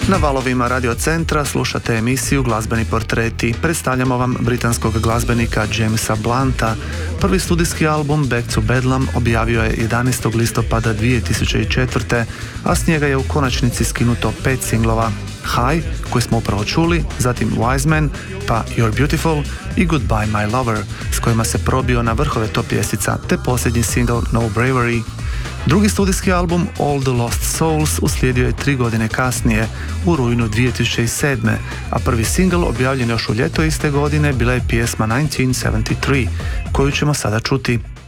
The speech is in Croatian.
Na valovima Radio Centra slušate emisiju Glazbeni portreti. Predstavljamo vam britanskog glazbenika Jamesa Blunta. Prvi studijski album Back to Bedlam objavio je 11. listopada 2004. a s njega je u konačnici skinuto 5 singlova: High, koji smo upravo čuli, zatim Wise Man, pa You're Beautiful i Goodbye My Lover, s kojima se probio na vrhove top ljestvica, te posljednji single No Bravery. Drugi studijski album All the Lost Souls uslijedio je 3 godine kasnije, u rujnu 2007. a prvi single objavljen još u ljeto iste godine bila je pjesma 1973, koju ćemo sada čuti.